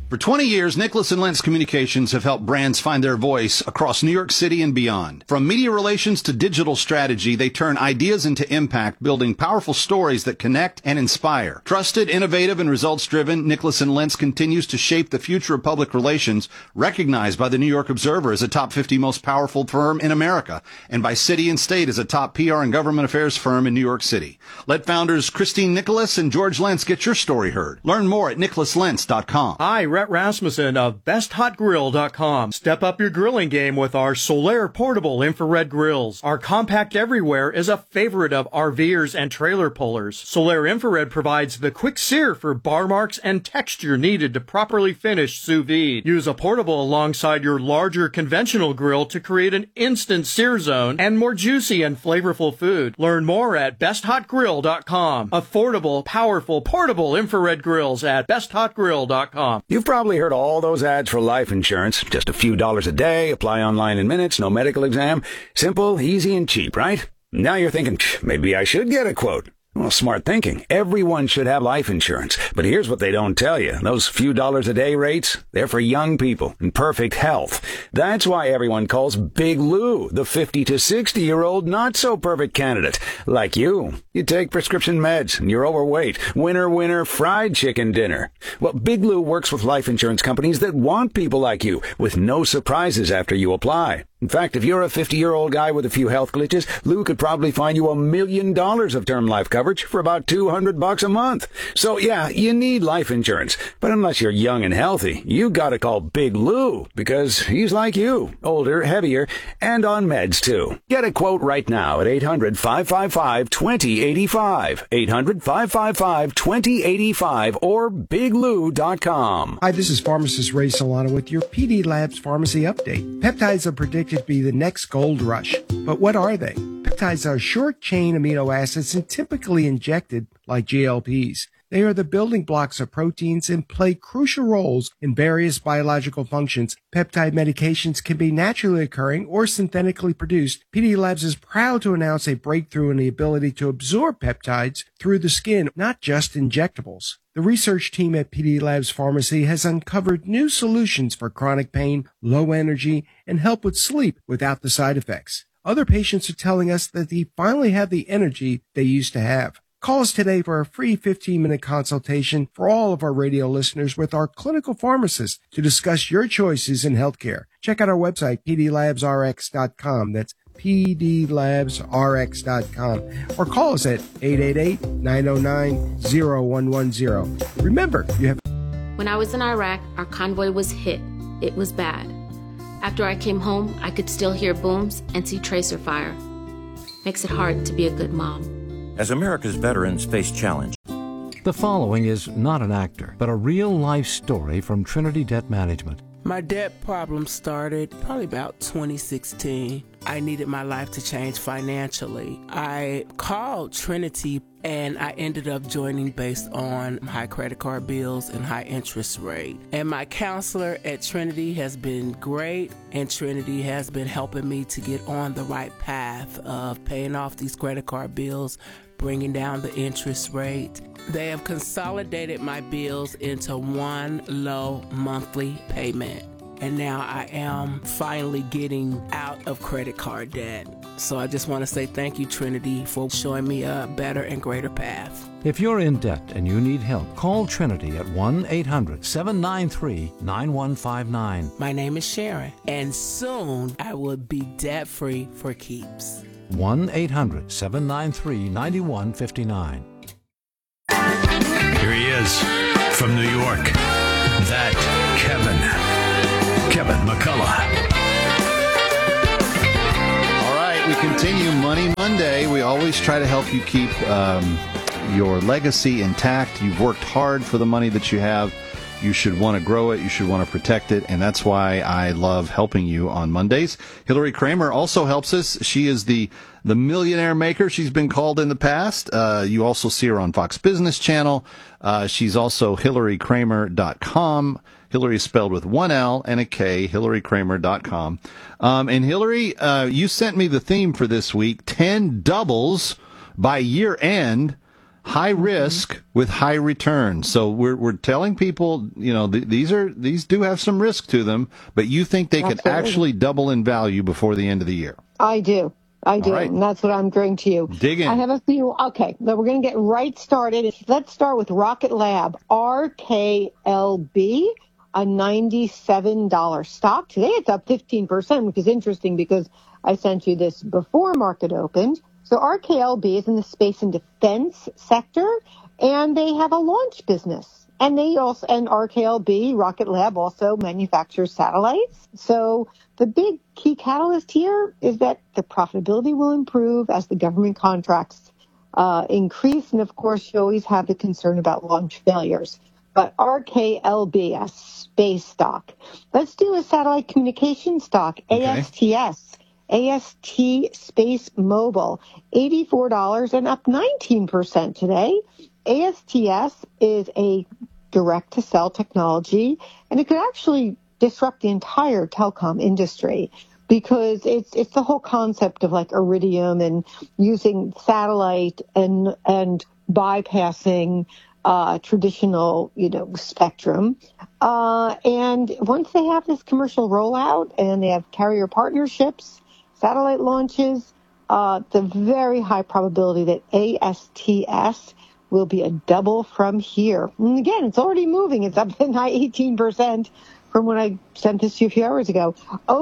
For 20 years, Nicholas and Lentz Communications have helped brands find their voice across New York City and beyond. From media relations to digital strategy, they turn ideas into impact, building powerful stories that connect and inspire. Trusted, innovative, and results-driven, Nicholas and Lentz continues to shape the future of public relations, recognized by the New York Observer as a top 50 most powerful firm in America, and by City and State as a top PR and government affairs firm in New York City. Let founders Christine Nicholas and George Lentz get your story heard. Learn more at nicholaslentz.com. Hi, Rhett Rasmussen of BestHotGrill.com. Step up your grilling game with our Solaire portable infrared grills. Our compact everywhere is a favorite of RVers and trailer pullers. Solaire infrared provides the quick sear for bar marks and texture needed to properly finish sous vide. Use a portable alongside your larger conventional grill to create an instant sear zone and more juicy and flavorful food. Learn more at BestHotGrill.com. Affordable, powerful, portable infrared grills at BestHotGrill.com. You've probably heard all those ads for life insurance. Just a few dollars a day, apply online in minutes, no medical exam. Simple, easy, and cheap, right? Now you're thinking, maybe I should get a quote. Well, smart thinking. Everyone should have life insurance. But here's what they don't tell you. Those few dollars a day rates, they're for young people in perfect health. That's why everyone calls Big Lou the 50 to 60-year-old not-so-perfect candidate. Like you. You take prescription meds and you're overweight. Winner, winner, fried chicken dinner. Well, Big Lou works with life insurance companies that want people like you with no surprises after you apply. In fact, if you're a 50-year-old guy with a few health glitches, Lou could probably find you $1 million of term life coverage for about $200 a month. So yeah, you need life insurance. But unless you're young and healthy, you gotta call Big Lou because he's like you, older, heavier, and on meds too. Get a quote right now at 800-555-2085, 800-555-2085, or biglou.com. Hi, this is pharmacist Ray Solano with your PD Labs Pharmacy Update. Peptides are predicted to be the next gold rush. But what are they? Peptides are short-chain amino acids and typically injected like GLPs. They are the building blocks of proteins and play crucial roles in various biological functions. Peptide medications can be naturally occurring or synthetically produced. PD Labs is proud to announce a breakthrough in the ability to absorb peptides through the skin, not just injectables. The research team at PD Labs Pharmacy has uncovered new solutions for chronic pain, low energy, and help with sleep without the side effects. Other patients are telling us that they finally have the energy they used to have. Call us today for a free 15-minute consultation for all of our radio listeners with our clinical pharmacist to discuss your choices in healthcare. Check out our website, pdlabsrx.com. That's pdlabsrx.com. Or call us at 888-909-0110. Remember, you have... When I was in Iraq, our convoy was hit. It was bad. After I came home, I could still hear booms and see tracer fire. Makes it hard to be a good mom. As America's veterans face challenge. The following is not an actor, but a real-life story from Trinity Debt Management. My debt problem started probably about 2016. I needed my life to change financially. I called Trinity and I ended up joining based on high credit card bills and high interest rate. And my counselor at Trinity has been great, and Trinity has been helping me to get on the right path of paying off these credit card bills, bringing down the interest rate. They have consolidated my bills into one low monthly payment. And now I am finally getting out of credit card debt. So I just want to say thank you, Trinity, for showing me a better and greater path. If you're in debt and you need help, call Trinity at 1-800-793-9159. My name is Sharon, and soon I will be debt-free for keeps. 1-800-793-9159. Here he is from New York. That Kevin McCullough. All right, we continue Money Monday. We always try to help you keep your legacy intact. You've worked hard for the money that you have. You should want to grow it. You should want to protect it. And that's why I love helping you on Mondays. Hillary Kramer also helps us. She is the millionaire maker. She's been called in the past. You also see her on Fox Business Channel. She's also HillaryKramer.com. Hillary is spelled with one L and a K, HillaryKramer.com. And Hillary, you sent me the theme for this week, 10 doubles by year end. high risk with high return. So we're telling people, these do have some risk to them, but you think they could actually double in value before the end of the year. I do. Right. And that's what I'm bringing to you. Dig in. I have a few. Okay, but we're going to get right started. Let's start with Rocket Lab, RKLB, a $97 stock. Today it's up 15%, which is interesting because I sent you this before market opened. So RKLB is in the space and defense sector, and they have a launch business. And RKLB, Rocket Lab, also manufactures satellites. So the big key catalyst here is that the profitability will improve as the government contracts increase. And, of course, you always have the concern about launch failures. But RKLB, a space stock. Let's do a satellite communication stock, okay. ASTS. AST Space Mobile, $84 and up 19% today. ASTS is a direct-to-cell technology, and it could actually disrupt the entire telecom industry because it's the whole concept of like Iridium and using satellite and bypassing traditional, spectrum. And once they have this commercial rollout and they have carrier partnerships, satellite launches, the very high probability that ASTS will be a double from here. And again, it's already moving. It's up in high 18% from when I sent this to you a few hours ago.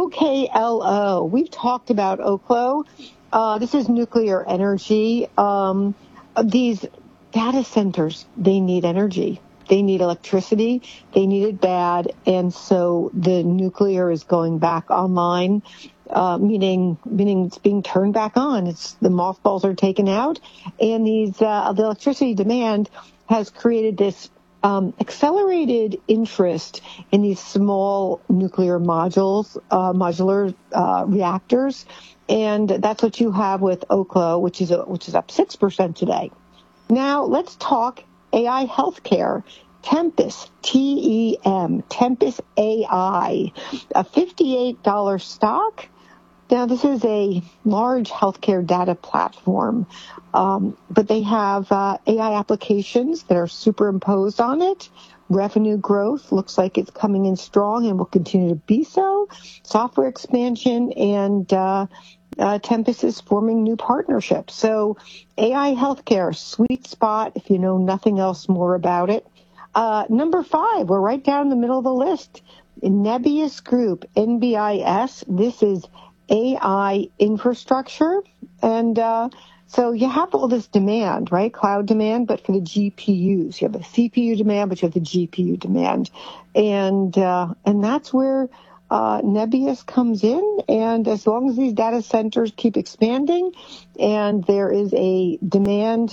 OKLO. We've talked about Oklo. This is nuclear energy. These data centers, they need energy. They need electricity. They need it bad. And so the nuclear is going back online, meaning it's being turned back on. The mothballs are taken out. And the electricity demand has created this accelerated interest in these small nuclear modular reactors. And that's what you have with Oklo, which is up 6% today. Now let's talk AI healthcare. Tempus, TEM, Tempus AI, a $58 stock. Now, this is a large healthcare data platform, but they have AI applications that are superimposed on it. Revenue growth looks like it's coming in strong and will continue to be so. Software expansion and Tempus is forming new partnerships. So AI healthcare, sweet spot if you know nothing else more about it. Number 5, we're right down the middle of the list. Nebius Group, NBIS. This is AI infrastructure. And so you have all this demand, right? Cloud demand, but for the GPUs. You have the CPU demand, but you have the GPU demand. And that's where Nebius comes in. And as long as these data centers keep expanding and there is a demand,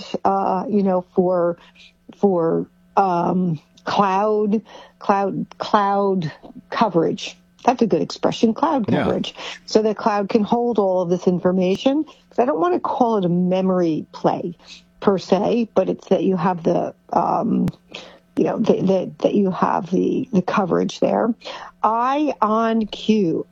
for cloud coverage. That's a good expression, cloud coverage. Yeah. So the cloud can hold all of this information. Because I don't want to call it a memory play per se, but it's that you have the, that you have the coverage there. IonQ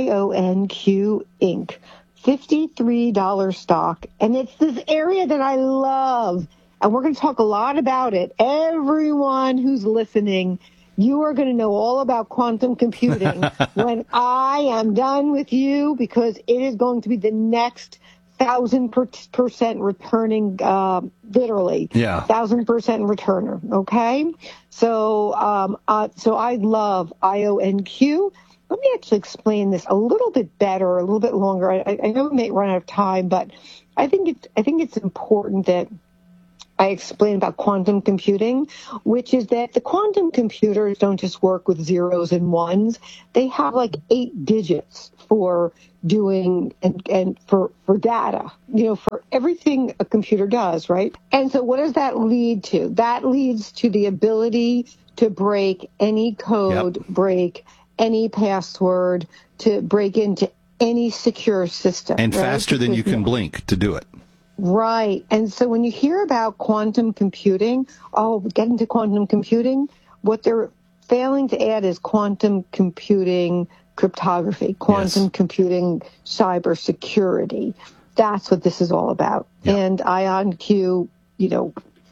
Inc., $53 stock. And it's this area that I love. And we're going to talk a lot about it. Everyone who's listening, you are going to know all about quantum computing when I am done with you, because it is going to be the next 1,000% returning, literally. Yeah. 1,000% returner. Okay. So I love IonQ. Let me actually explain this a little bit better, a little bit longer. I know we may run out of time, but I think it's important that I explain about quantum computing, which is that the quantum computers don't just work with zeros and ones. They have like 8 digits for doing and for data, for everything a computer does, right? And so what does that lead to? That leads to the ability to break any code, yep, break any password, to break into any secure system. And faster than you can blink to do it. Right. And so when you hear about quantum computing, get into quantum computing, what they're failing to add is quantum computing cryptography, quantum computing cybersecurity. That's what this is all about. Yep. And IonQ,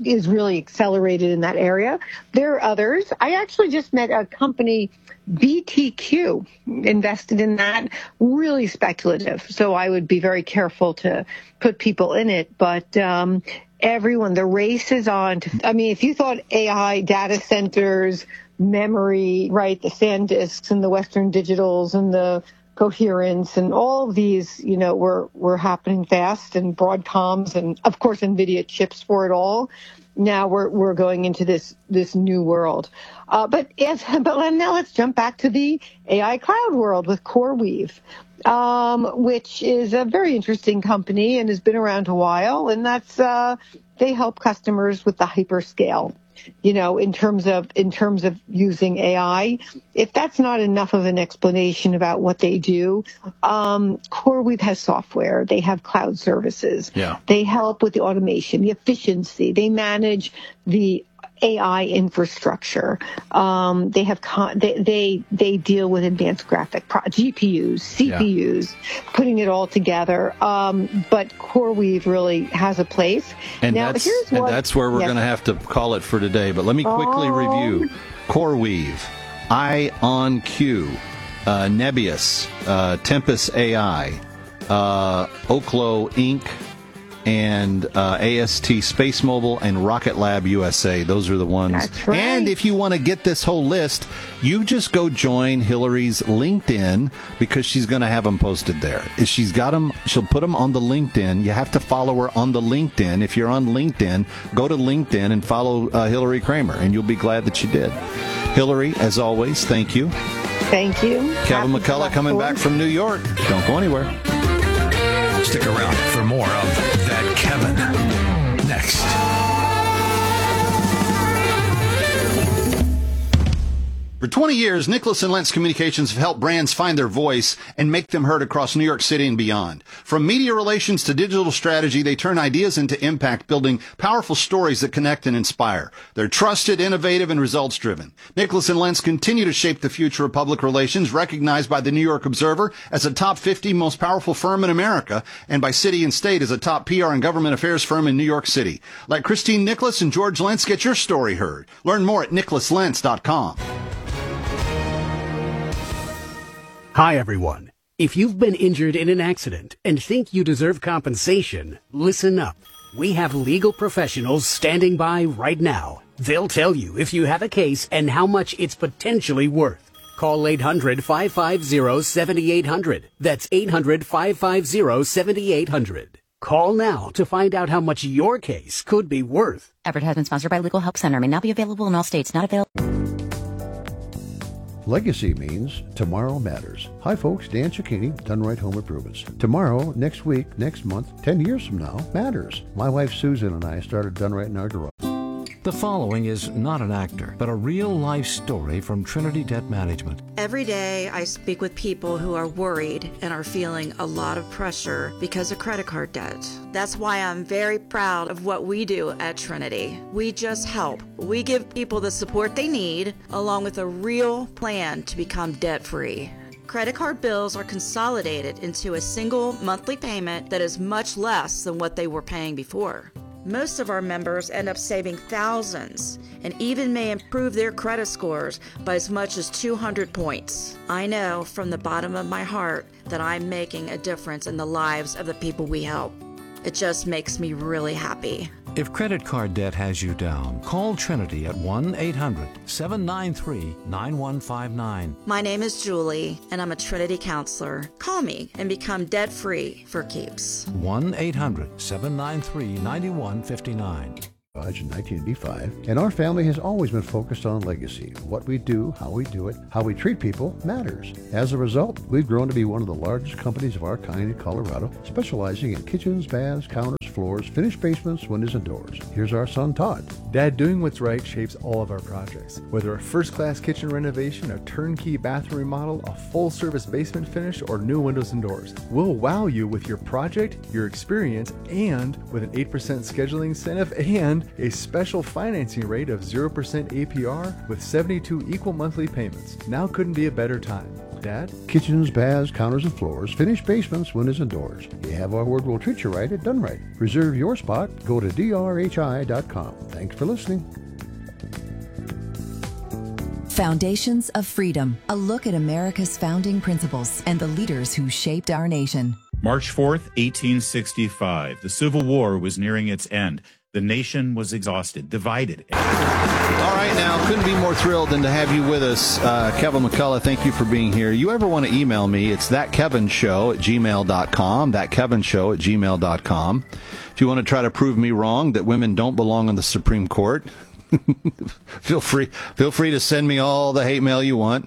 is really accelerated in that area. There are others. I actually just met a company, BTQ, invested in that. Really speculative. So I would be very careful to put people in it. But everyone, the race is on. If you thought AI, data centers, memory, right, the SanDisks and the Western Digitals and the Coherence and all of these, were happening fast, and Broadcoms and, of course, NVIDIA chips for it all. Now we're going into this new world. But now let's jump back to the AI cloud world with CoreWeave, which is a very interesting company and has been around a while. And that's they help customers with the hyperscale. In terms of using AI. If that's not enough of an explanation about what they do, CoreWeave has software. They have cloud services. Yeah. They help with the automation, the efficiency. They manage the AI infrastructure. They have they deal with advanced graphic GPUs, CPUs, putting it all together. But CoreWeave really has a place. And now, that's where we're going to have to call it for today. But let me quickly review CoreWeave, IonQ, Nebius, Tempest AI, Oklo Inc., and AST Space Mobile and Rocket Lab USA. Those are the ones. That's right. And if you want to get this whole list, you just go join Hillary's LinkedIn, because she's going to have them posted there. If she's got them, she'll put them on the LinkedIn. You have to follow her on the LinkedIn. If you're on LinkedIn, go to LinkedIn and follow Hillary Kramer, and you'll be glad that you did. Hillary, as always, thank you. Thank you. Kevin McCullough coming back from New York. Don't go anywhere. Stick around for more of That Kevin next. For 20 years, Nicholas & Lentz Communications have helped brands find their voice and make them heard across New York City and beyond. From media relations to digital strategy, they turn ideas into impact, building powerful stories that connect and inspire. They're trusted, innovative, and results-driven. Nicholas & Lentz continue to shape the future of public relations, recognized by the New York Observer as a top 50 most powerful firm in America, and by City and State as a top PR and government affairs firm in New York City. Let Christine Nicholas and George Lentz get your story heard. Learn more at nicholaslentz.com. Hi, everyone. If you've been injured in an accident and think you deserve compensation, listen up. We have legal professionals standing by right now. They'll tell you if you have a case and how much it's potentially worth. Call 800-550-7800. That's 800-550-7800. Call now to find out how much your case could be worth. Advertisement sponsored by Legal Help Center. May not be available in all states. Not available. Legacy means tomorrow matters. Hi folks, Dan Cicchini, Done Right Home Improvements. Tomorrow, next week, next month, 10 years from now, matters. My wife Susan and I started Done Right in our garage. The following is not an actor, but a real-life story from Trinity Debt Management. Every day I speak with people who are worried and are feeling a lot of pressure because of credit card debt. That's why I'm very proud of what we do at Trinity. We just help. We give people the support they need, along with a real plan to become debt-free. Credit card bills are consolidated into a single monthly payment that is much less than what they were paying before. Most of our members end up saving thousands and even may improve their credit scores by as much as 200 points. I know from the bottom of my heart that I'm making a difference in the lives of the people we help. It just makes me really happy. If credit card debt has you down, call Trinity at 1-800-793-9159. My name is Julie, and I'm a Trinity counselor. Call me and become debt-free for keeps. 1-800-793-9159. In 1985, and our family has always been focused on legacy. What we do, how we do it, how we treat people matters. As a result, we've grown to be one of the largest companies of our kind in Colorado, specializing in kitchens, baths, counters, floors, finished basements, windows, and doors. Here's our son, Todd. Dad, doing what's right shapes all of our projects. Whether a first-class kitchen renovation, a turnkey bathroom remodel, a full-service basement finish, or new windows and doors, we'll wow you with your project, your experience, and with an 8% scheduling incentive and a special financing rate of 0% APR with 72 equal monthly payments. Now couldn't be a better time. Dad? Kitchens, baths, counters, and floors, finished basements, windows, and doors. You have our word, we'll treat you right at Done Right. Reserve your spot. Go to drhi.com. Thanks for listening. Foundations of Freedom, a look at America's founding principles and the leaders who shaped our nation. March 4th, 1865. The Civil War was nearing its end. The nation was exhausted, divided. All right, now, couldn't be more thrilled than to have you with us. Kevin McCullough, thank you for being here. You ever want to email me, it's thatkevinshow@gmail.com, thatkevinshow@gmail.com. If you want to try to prove me wrong that women don't belong on the Supreme Court, feel free to send me all the hate mail you want.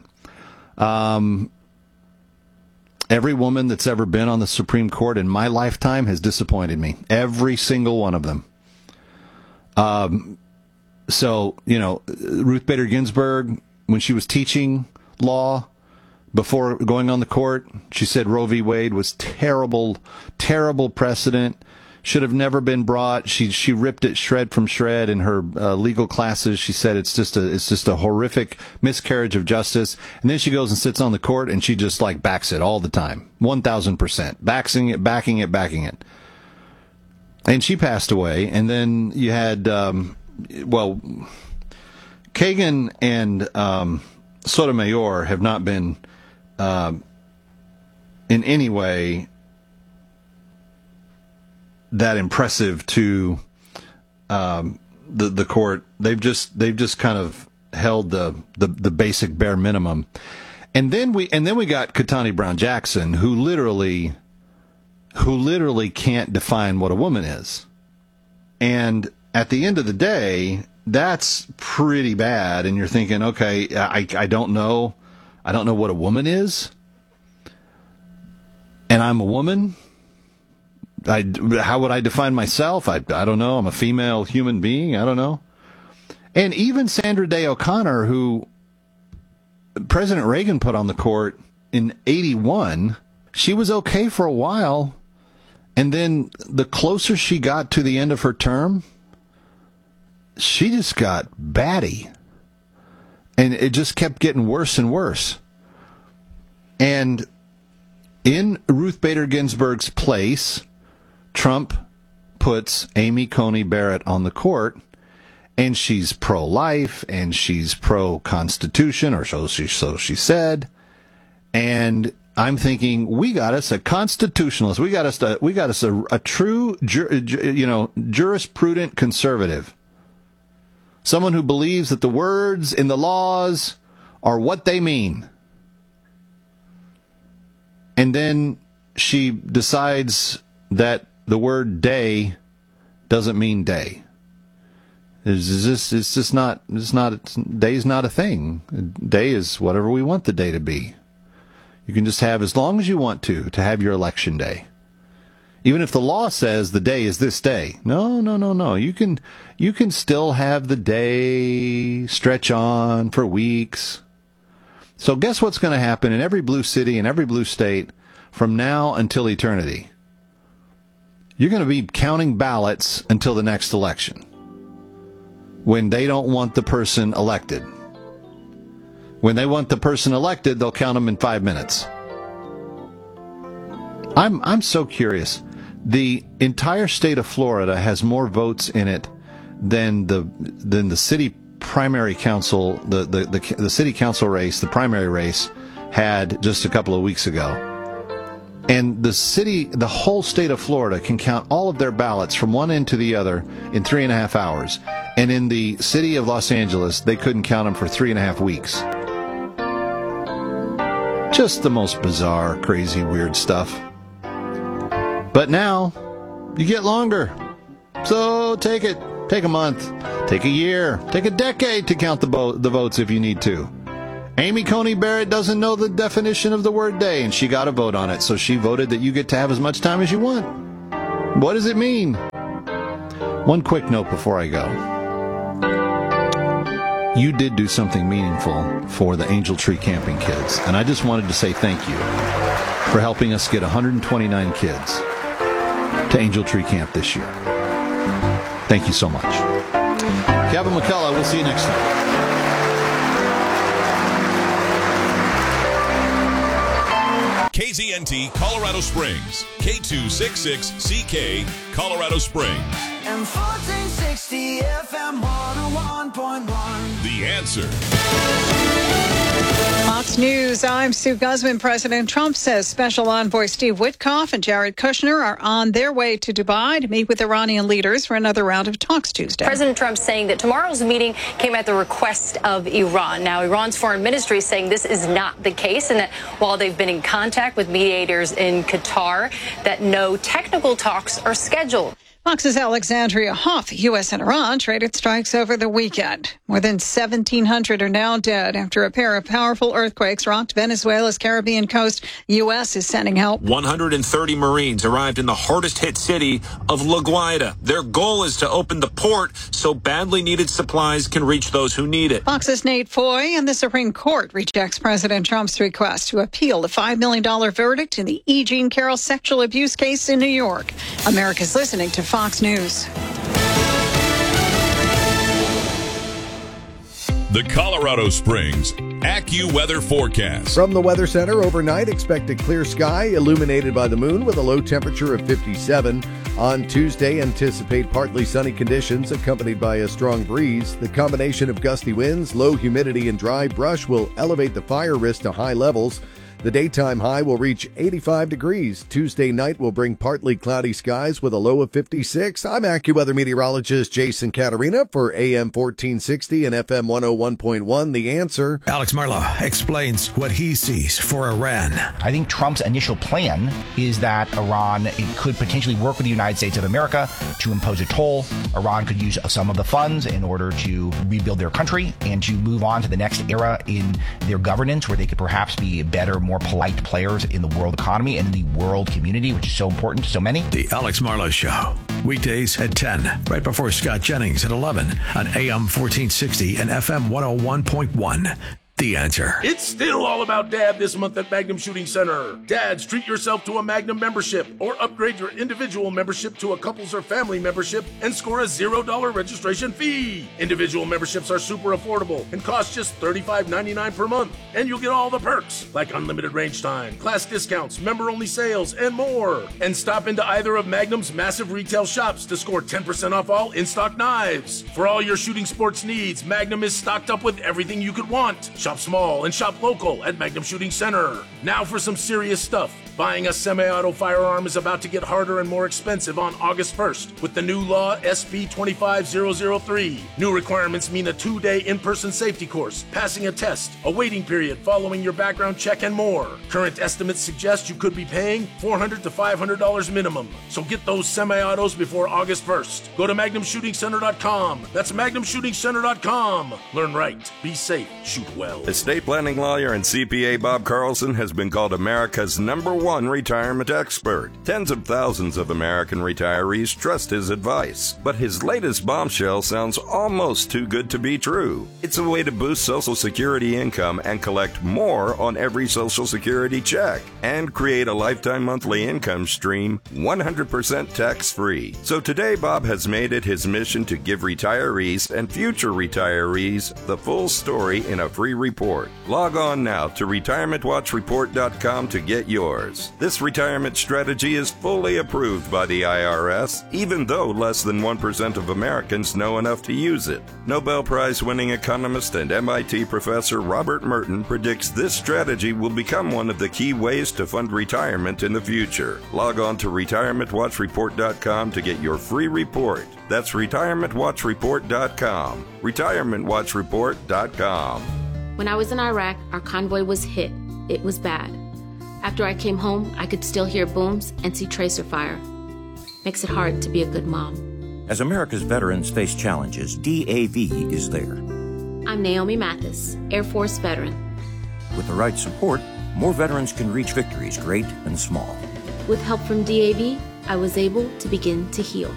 Every woman that's ever been on the Supreme Court in my lifetime has disappointed me. Every single one of them. So, Ruth Bader Ginsburg, when she was teaching law before going on the court, she said Roe v. Wade was terrible, terrible precedent. Should have never been brought. She ripped it shred from shred in her legal classes. She said it's just a horrific miscarriage of justice. And then she goes and sits on the court and she just backs it all the time, 1,000%, backing it. And she passed away. And then you had Kagan and Sotomayor have not been in any way that impressive to the court. They've just kind of held the basic bare minimum. And then we got Ketanji Brown Jackson, who literally can't define what a woman is. And at the end of the day, that's pretty bad. And you're thinking, okay, I don't know what a woman is, and I'm a woman. How would I define myself? I don't know. I'm a female human being. I don't know. And even Sandra Day O'Connor, who President Reagan put on the court in 1981, she was okay for a while. And then the closer she got to the end of her term, she just got batty. And it just kept getting worse and worse. And in Ruth Bader Ginsburg's place, Trump puts Amy Coney Barrett on the court, and she's pro-life, and she's pro-Constitution, or so she said. And I'm thinking, we got us a constitutionalist. We got us a true, jurisprudent conservative. Someone who believes that the words in the laws are what they mean. And then she decides that the word day doesn't mean day. Day's not a thing. Day is whatever we want the day to be. You can just have as long as you want to have your election day. Even if the law says the day is this day. No. You can still have the day stretch on for weeks. So guess what's going to happen in every blue city and every blue state from now until eternity? You're going to be counting ballots until the next election, when they don't want the person elected. When they want the person elected, they'll count them in 5 minutes. I'm so curious. The entire state of Florida has more votes in it than the city primary council, the city council race, the primary race, had just a couple of weeks ago. And the whole state of Florida can count all of their ballots from one end to the other in 3.5 hours. And in the city of Los Angeles, they couldn't count them for 3.5 weeks. Just the most bizarre, crazy, weird stuff. But now, you get longer. So take it. Take a month. Take a year. Take a decade to count the votes if you need to. Amy Coney Barrett doesn't know the definition of the word day, and she got a vote on it, so she voted that you get to have as much time as you want. What does it mean? One quick note before I go. You did do something meaningful for the Angel Tree Camping kids, and I just wanted to say thank you for helping us get 129 kids to Angel Tree Camp this year. Thank you so much. Kevin McCullough, we'll see you next time. 1420 Colorado Springs. K266CK, Colorado Springs. And 1460 FM 101.1. The Answer. Fox News, I'm Sue Guzman. President Trump says Special Envoy Steve Witkoff and Jared Kushner are on their way to Dubai to meet with Iranian leaders for another round of talks Tuesday. President Trump saying that tomorrow's meeting came at the request of Iran. Now, Iran's foreign ministry is saying this is not the case, and that while they've been in contact with mediators in Qatar, that no technical talks are scheduled. Fox's Alexandria Hoff. U.S. and Iran traded strikes over the weekend. More than 1,700 are now dead after a pair of powerful earthquakes rocked Venezuela's Caribbean coast. U.S. is sending help. 130 Marines arrived in the hardest hit city of La Guaira. Their goal is to open the port so badly needed supplies can reach those who need it. Fox's Nate Foy. And the Supreme Court rejects President Trump's request to appeal the $5 million verdict in the E. Jean Carroll sexual abuse case in New York. America's listening to Fox News. The Colorado Springs AccuWeather forecast. From the Weather Center, overnight, expect a clear sky illuminated by the moon with a low temperature of 57. On Tuesday, anticipate partly sunny conditions accompanied by a strong breeze. The combination of gusty winds, low humidity, and dry brush will elevate the fire risk to high levels. The daytime high will reach 85 degrees. Tuesday night will bring partly cloudy skies with a low of 56. I'm AccuWeather meteorologist Jason Caterina for AM 1460 and FM 101.1. The Answer. Alex Marlow explains what he sees for Iran. I think Trump's initial plan is that Iran could potentially work with the United States of America to impose a toll. Iran could use some of the funds in order to rebuild their country and to move on to the next era in their governance, where they could perhaps be better, more polite players in the world economy and in the world community, which is so important to so many. The Alex Marlow Show, weekdays at 10, right before Scott Jennings at 11 on AM 1460 and FM 101.1. The Answer. It's still all about Dad this month at Magnum Shooting Center. Dads, treat yourself to a Magnum membership or upgrade your individual membership to a couples or family membership and score a $0 registration fee. Individual memberships are super affordable and cost just $35.99 per month. And you'll get all the perks like unlimited range time, class discounts, member-only sales, and more. And stop into either of Magnum's massive retail shops to score 10% off all in-stock knives. For all your shooting sports needs, Magnum is stocked up with everything you could want. Shop small and shop local at Magnum Shooting Center. Now for some serious stuff. Buying a semi-auto firearm is about to get harder and more expensive on August 1st with the new law SB 25003. New requirements mean a 2-day in-person safety course, passing a test, a waiting period following your background check, and more. Current estimates suggest you could be paying $400 to $500 minimum. So get those semi-autos before August 1st. Go to MagnumShootingCenter.com. That's MagnumShootingCenter.com. Learn right. Be safe. Shoot well. Estate planning lawyer and CPA Bob Carlson has been called America's #1 retirement expert. Tens of thousands of American retirees trust his advice. But his latest bombshell sounds almost too good to be true. It's a way to boost Social Security income and collect more on every Social Security check and create a lifetime monthly income stream 100% tax-free. So today, Bob has made it his mission to give retirees and future retirees the full story in a free report. Log on now to retirementwatchreport.com to get yours. This retirement strategy is fully approved by the IRS, even though less than 1% of Americans know enough to use it. Nobel Prize-winning economist and MIT professor Robert Merton predicts this strategy will become one of the key ways to fund retirement in the future. Log on to retirementwatchreport.com to get your free report. That's retirementwatchreport.com. retirementwatchreport.com. When I was in Iraq, our convoy was hit. It was bad. After I came home, I could still hear booms and see tracer fire. Makes it hard to be a good mom. As America's veterans face challenges, DAV is there. I'm Naomi Mathis, Air Force veteran. With the right support, more veterans can reach victories, great and small. With help from DAV, I was able to begin to heal.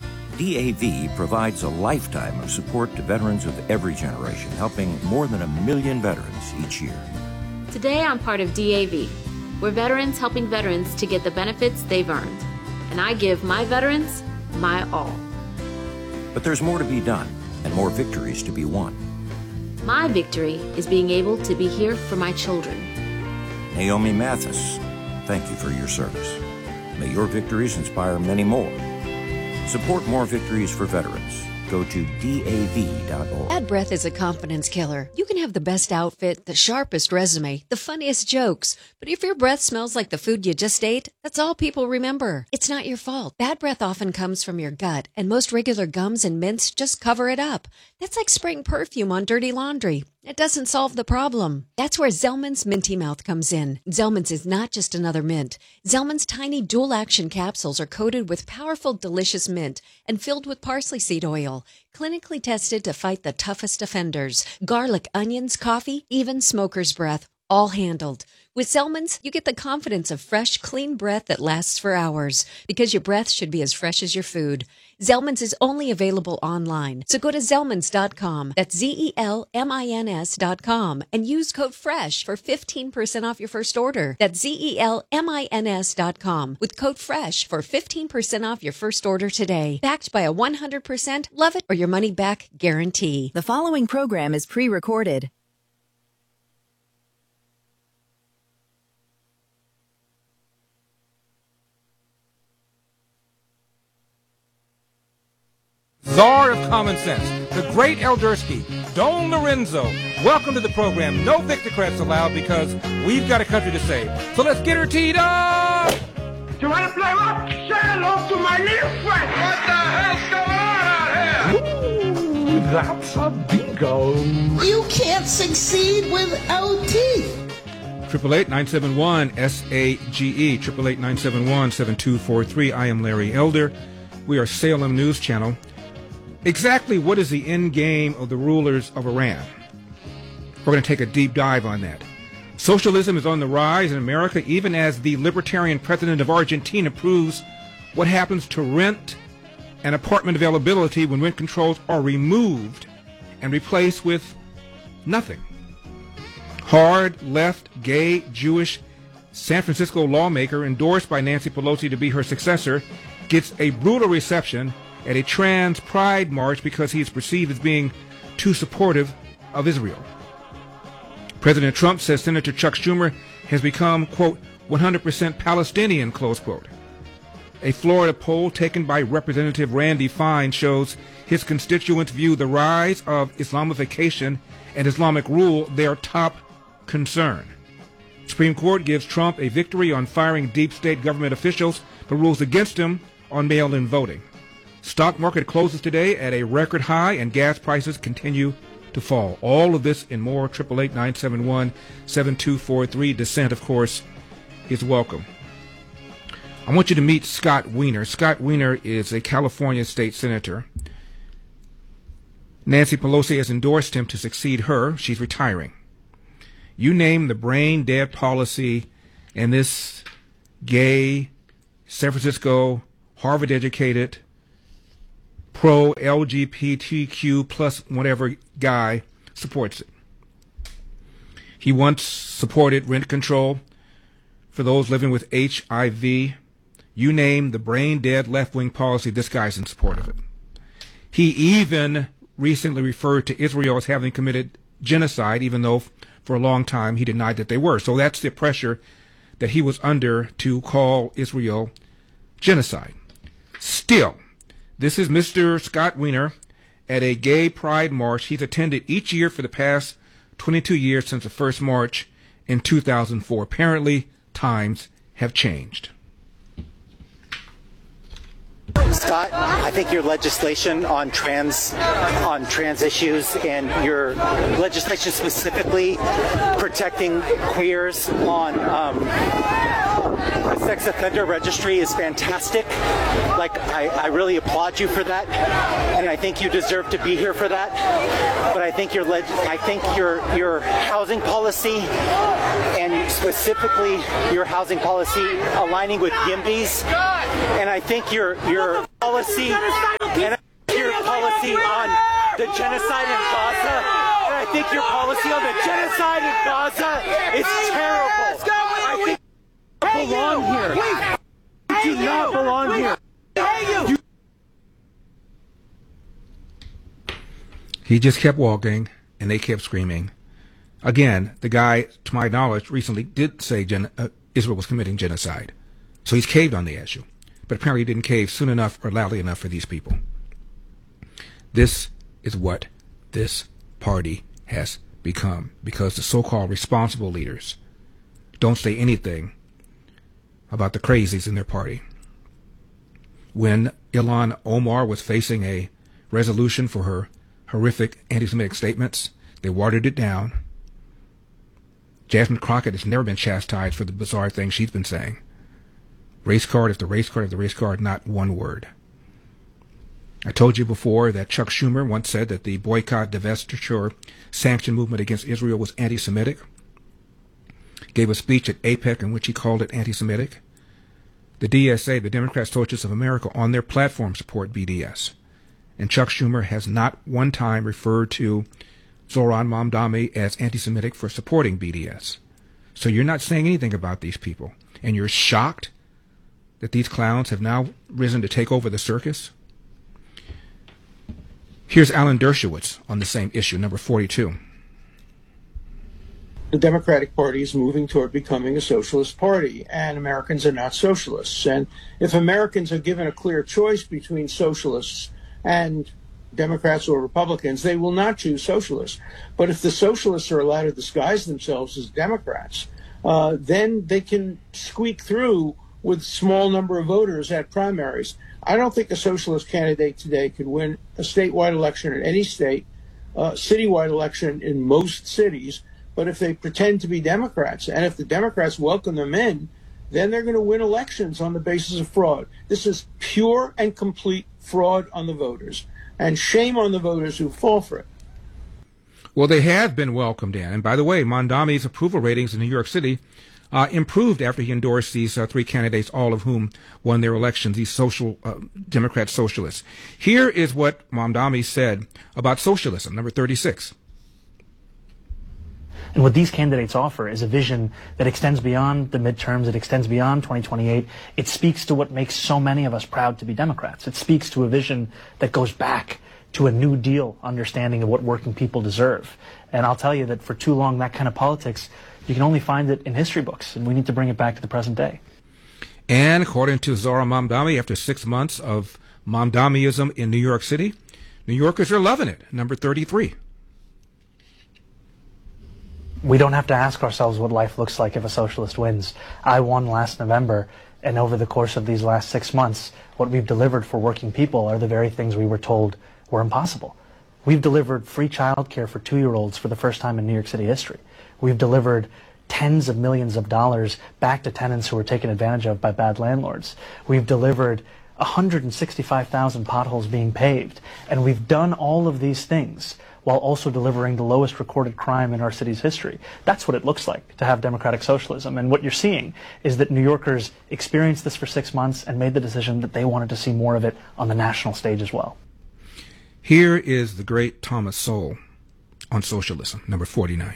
DAV provides a lifetime of support to veterans of every generation, helping more than 1 million veterans each year. Today, I'm part of DAV. We're veterans helping veterans to get the benefits they've earned. And I give my veterans my all. But there's more to be done and more victories to be won. My victory is being able to be here for my children. Naomi Mathis, thank you for your service. May your victories inspire many more. Support more victories for veterans. Go to DAV.org. Bad breath is a confidence killer. You can have the best outfit, the sharpest resume, the funniest jokes, but if your breath smells like the food you just ate, that's all people remember. It's not your fault. Bad breath often comes from your gut, and most regular gums and mints just cover it up. That's like spraying perfume on dirty laundry. It doesn't solve the problem. That's where Zellman's Minty Mouth comes in. Zellman's is not just another mint. Zellman's tiny dual-action capsules are coated with powerful, delicious mint and filled with parsley seed oil, clinically tested to fight the toughest offenders. Garlic, onions, coffee, even smoker's breath, all handled. With Zellman's, you get the confidence of fresh, clean breath that lasts for hours, because your breath should be as fresh as your food. Zellman's is only available online, so go to Zellmans.com, that's ZELMINS.com, and use code FRESH for 15% off your first order. That's ZELMINS.com, with code FRESH for 15% off your first order today. Backed by a 100% love it or your money back guarantee. The following program is pre-recorded. Czar of Common Sense, the great Eldersky, Don Lorenzo. Welcome to the program. No Victocrats allowed because we've got a country to save. So let's get her teed up! You want to play what? Say hello to my little friend. What the hell's going on out here? Ooh, that's a bingo. You can't succeed without teeth. 888-971-SAGE, 888-971-7243. I am Larry Elder. We are Salem News Channel. Exactly what is the end game of the rulers of Iran? We're going to take a deep dive on that. Socialism is on the rise in America, even as the libertarian president of Argentina proves what happens to rent and apartment availability when rent controls are removed and replaced with nothing. Hard, left, gay, Jewish San Francisco lawmaker endorsed by Nancy Pelosi to be her successor gets a brutal reception at a trans pride march because he is perceived as being too supportive of Israel. President Trump says Senator Chuck Schumer has become, quote, 100% Palestinian, close quote. A Florida poll taken by Representative Randy Fine shows his constituents view the rise of Islamification and Islamic rule their top concern. Supreme Court gives Trump a victory on firing deep state government officials, but rules against him on mail-in voting. Stock market closes today at a record high, and gas prices continue to fall. All of this and more. 888-971-7243. Dissent, of course, is welcome. I want you to meet Scott Wiener. Scott Wiener is a California state senator. Nancy Pelosi has endorsed him to succeed her. She's retiring. You name the brain dead policy in this gay, San Francisco, Harvard-educated, pro-LGBTQ plus whatever guy supports it. He once supported rent control for those living with HIV. You name the brain-dead left-wing policy, this guy's in support of it. He even recently referred to Israel as having committed genocide, even though for a long time he denied that they were. So that's the pressure that he was under to call Israel genocide. Still, this is Mr. Scott Wiener at a gay pride march he's attended each year for the past 22 years since the first march in 2004. Apparently, times have changed. Scott, I think your legislation on trans issues and your legislation specifically protecting queers on the sex offender registry is fantastic. Like, I really applaud you for that, and I think you deserve to be here for that. But I think your housing policy, and specifically your housing policy aligning with YIMBYs, and I think your policy and your policy on the genocide in Gaza, and I think your policy on the genocide in Gaza is terrible. I think you belong here. You do not belong here. He just kept walking, and they kept screaming. Again, the guy, to my knowledge, recently did say Israel was committing genocide. So he's caved on the issue. But apparently he didn't cave soon enough or loudly enough for these people. This is what this party has become, because the so-called responsible leaders don't say anything about the crazies in their party. When Ilhan Omar was facing a resolution for her horrific anti-Semitic statements, they watered it down. Jasmine Crockett has never been chastised for the bizarre things she's been saying. Race card after race card after race card, not one word. I told you before that Chuck Schumer once said that the boycott, divestiture, sanction movement against Israel was anti-Semitic. Gave a speech at APEC in which he called it anti-Semitic. The DSA, the Democrat Socialists of America, on their platform support BDS. And Chuck Schumer has not one time referred to Zohran Mamdani as anti-Semitic for supporting BDS. So you're not saying anything about these people. And you're shocked that these clowns have now risen to take over the circus? Here's Alan Dershowitz on the same issue, number 42. The Democratic Party is moving toward becoming a socialist party, and Americans are not socialists. And if Americans are given a clear choice between socialists and Democrats or Republicans, they will not choose socialists. But if the socialists are allowed to disguise themselves as Democrats, then they can squeak through with small number of voters at primaries. I don't think a socialist candidate today could win a statewide election in any state, citywide election in most cities. But if they pretend to be Democrats, and if the Democrats welcome them in, then they're going to win elections on the basis of fraud. This is pure and complete fraud on the voters, and shame on the voters who fall for it. Well, they have been welcomed in. And by the way, Mamdani's approval ratings in New York City improved after he endorsed these three candidates, all of whom won their elections, these social Democrat socialists. Here is what Mamdani said about socialism, number 36. And what these candidates offer is a vision that extends beyond the midterms, it extends beyond 2028. It speaks to what makes so many of us proud to be Democrats. It speaks to a vision that goes back to a New Deal understanding of what working people deserve. And I'll tell you that for too long, that kind of politics, you can only find it in history books, and we need to bring it back to the present day. And according to Zohran Mamdani, after 6 months of Mamdaniism in New York City, New Yorkers are loving it, number 33. We don't have to ask ourselves what life looks like if a socialist wins. I won last November, and over the course of these last 6 months, what we've delivered for working people are the very things we were told were impossible. We've delivered free childcare for 2-year-olds for the first time in New York City history. We've delivered tens of millions of dollars back to tenants who were taken advantage of by bad landlords. We've delivered 165,000 potholes being paved. And we've done all of these things while also delivering the lowest recorded crime in our city's history. That's what it looks like to have democratic socialism. And what you're seeing is that New Yorkers experienced this for 6 months and made the decision that they wanted to see more of it on the national stage as well. Here is the great Thomas Sowell on socialism, number 49.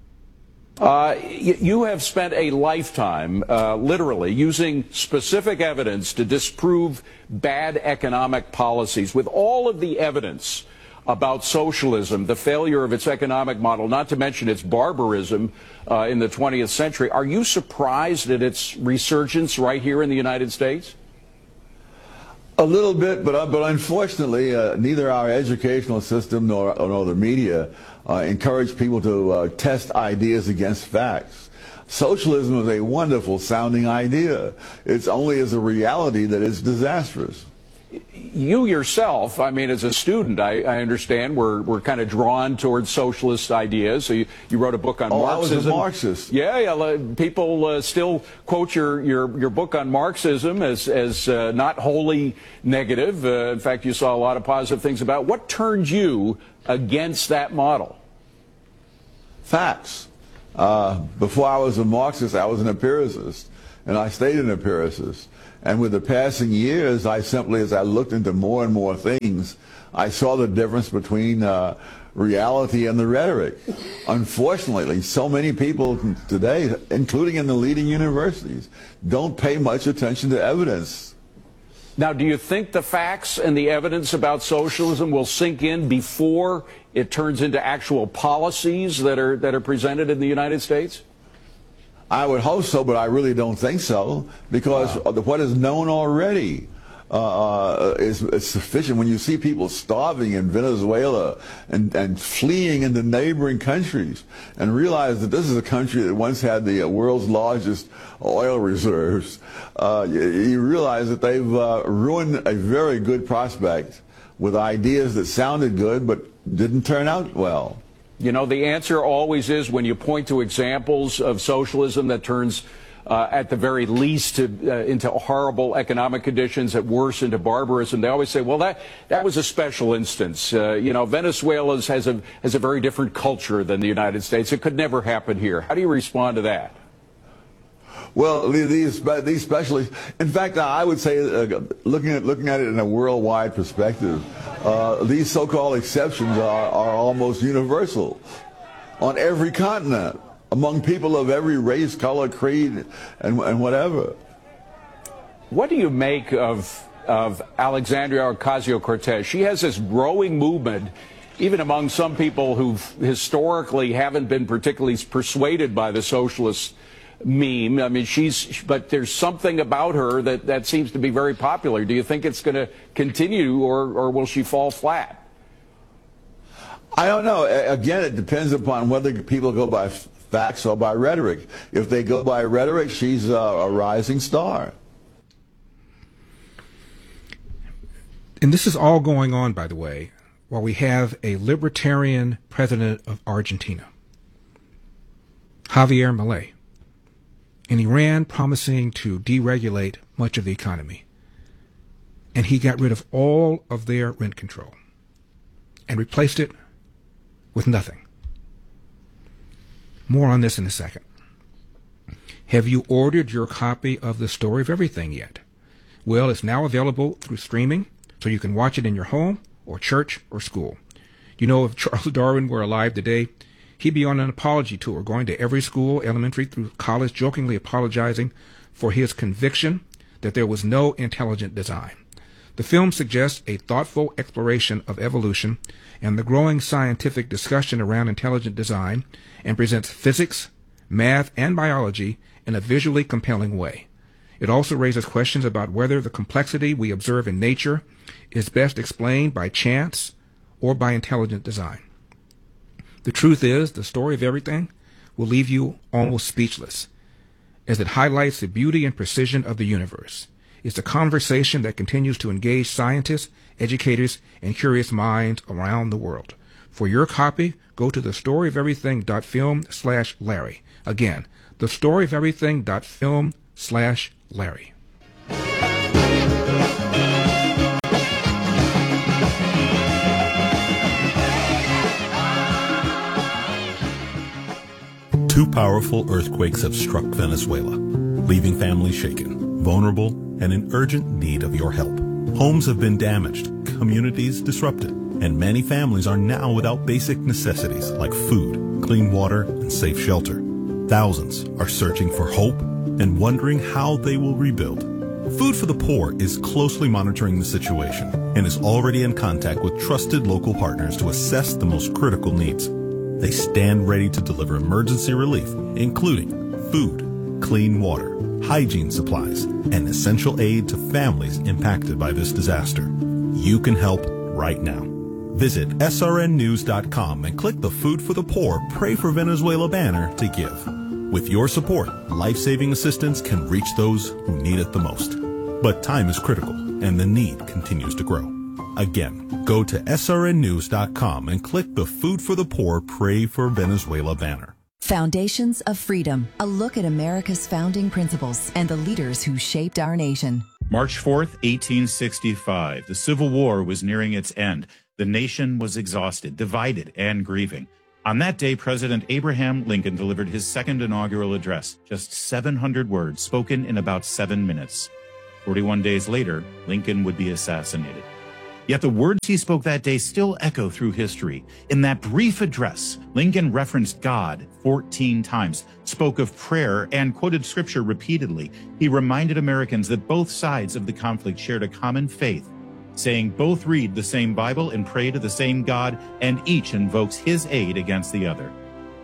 You have spent a lifetime, literally, using specific evidence to disprove bad economic policies. With all of the evidence about socialism, the failure of its economic model, not to mention its barbarism in the 20th century, are you surprised at its resurgence right here in the United States? A little bit, but unfortunately, neither our educational system nor the media encourage people to test ideas against facts. Socialism is a wonderful sounding idea. It's only as a reality that it's disastrous. You yourself, I mean, as a student, I understand, were kind of drawn towards socialist ideas. So you wrote a book on Marxism. I was a Marxist. Yeah. People still quote your book on Marxism as not wholly negative. In fact, you saw a lot of positive things about it. What turned you against that model? Facts. Before I was a Marxist, I was an empiricist, and I stayed an empiricist. And with the passing years, as I looked into more and more things, I saw the difference between reality and the rhetoric. Unfortunately, so many people today, including in the leading universities, don't pay much attention to evidence. Now, do you think the facts and the evidence about socialism will sink in before it turns into actual policies that are presented in the United States? I would hope so, but I really don't think so, because what is known already is sufficient. When you see people starving in Venezuela and fleeing into neighboring countries, and realize that this is a country that once had the world's largest oil reserves, you realize that they've ruined a very good prospect with ideas that sounded good but didn't turn out well. You know, the answer always is, when you point to examples of socialism that turns at the very least into horrible economic conditions, at worst into barbarism, they always say, well, that was a special instance. You know, Venezuela has a very different culture than the United States. It could never happen here. How do you respond to that? Well, these specialists, in fact, I would say, looking at it in a worldwide perspective, these so-called exceptions are almost universal on every continent, among people of every race, color, creed, and whatever. What do you make of Alexandria Ocasio-Cortez? She has this growing movement, even among some people who historically haven't been particularly persuaded by the socialist meme. I mean, but there's something about her that seems to be very popular. Do you think it's going to continue, or will she fall flat? I don't know. Again, it depends upon whether people go by facts or by rhetoric. If they go by rhetoric, she's a rising star. And this is all going on, by the way, while we have a libertarian president of Argentina, Javier Milei, and Iran promising to deregulate much of the economy. And he got rid of all of their rent control and replaced it with nothing. More on this in a second. Have you ordered your copy of The Story of Everything yet? Well, it's now available through streaming, so you can watch it in your home or church or school. You know, if Charles Darwin were alive today, he'd be on an apology tour, going to every school, elementary through college, jokingly apologizing for his conviction that there was no intelligent design. The film suggests a thoughtful exploration of evolution and the growing scientific discussion around intelligent design, and presents physics, math, and biology in a visually compelling way. It also raises questions about whether the complexity we observe in nature is best explained by chance or by intelligent design. The truth is, The Story of Everything will leave you almost speechless, as it highlights the beauty and precision of the universe. It's a conversation that continues to engage scientists, educators, and curious minds around the world. For your copy, go to thestoryofeverything.film/Larry. Again, thestoryofeverything.film/Larry. Two powerful earthquakes have struck Venezuela, leaving families shaken, vulnerable, and in urgent need of your help. Homes have been damaged, communities disrupted, and many families are now without basic necessities like food, clean water, and safe shelter. Thousands are searching for hope and wondering how they will rebuild. Food for the Poor is closely monitoring the situation and is already in contact with trusted local partners to assess the most critical needs. They stand ready to deliver emergency relief, including food, clean water, hygiene supplies, and essential aid to families impacted by this disaster. You can help right now. Visit srnnews.com and click the Food for the Poor Pray for Venezuela banner to give. With your support, life-saving assistance can reach those who need it the most. But time is critical, and the need continues to grow. Again, go to srnnews.com and click the Food for the Poor Pray for Venezuela banner. Foundations of Freedom, a look at America's founding principles and the leaders who shaped our nation. March 4th, 1865. The Civil War was nearing its end. The nation was exhausted, divided, and grieving. On that day, President Abraham Lincoln delivered his second inaugural address, just 700 words spoken in about 7 minutes. 41 days later, Lincoln would be assassinated. Yet the words he spoke that day still echo through history. In that brief address, Lincoln referenced God 14 times, spoke of prayer, and quoted scripture repeatedly. He reminded Americans that both sides of the conflict shared a common faith, saying both read the same Bible and pray to the same God, and each invokes his aid against the other.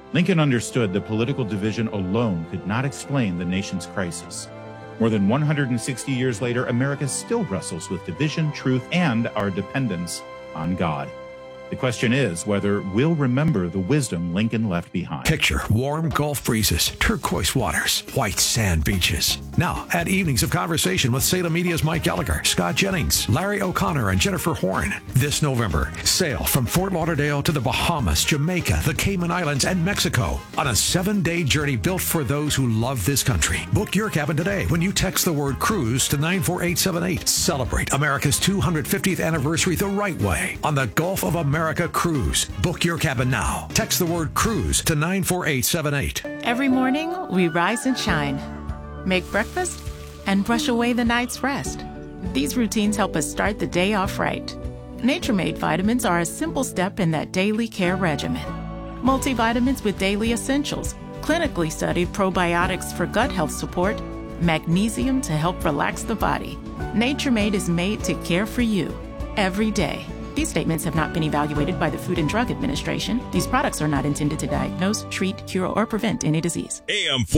Lincoln understood that political division alone could not explain the nation's crisis. More than 160 years later, America still wrestles with division, truth, and our dependence on God. The question is whether we'll remember the wisdom Lincoln left behind. Picture warm Gulf breezes, turquoise waters, white sand beaches. Now, add evenings of conversation with Salem Media's Mike Gallagher, Scott Jennings, Larry O'Connor, and Jennifer Horn. This November, sail from Fort Lauderdale to the Bahamas, Jamaica, the Cayman Islands, and Mexico on a 7-day journey built for those who love this country. Book your cabin today when you text the word cruise to 94878. Celebrate America's 250th anniversary the right way on the Gulf of America Cruise. Book your cabin now. Text the word cruise to 94878. Every morning, we rise and shine, make breakfast, and brush away the night's rest. These routines help us start the day off right. Nature Made vitamins are a simple step in that daily care regimen. Multivitamins with daily essentials, clinically studied probiotics for gut health support, magnesium to help relax the body. Nature Made is made to care for you every day. These statements have not been evaluated by the Food and Drug Administration. These products are not intended to diagnose, treat, cure, or prevent any disease. AM